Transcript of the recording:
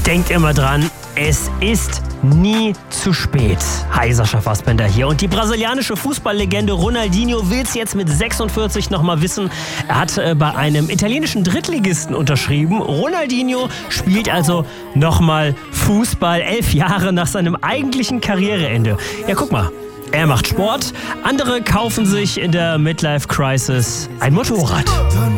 Denkt immer dran, es ist nie zu spät. Hi, Sascha Fassbender hier. Und die brasilianische Fußballlegende Ronaldinho will es jetzt mit 46 nochmal wissen. Er hat bei einem italienischen Drittligisten unterschrieben. Ronaldinho spielt also nochmal Fußball 11 Jahre nach seinem eigentlichen Karriereende. Ja, guck mal. Er macht Sport, andere kaufen sich in der Midlife Crisis ein Motorrad.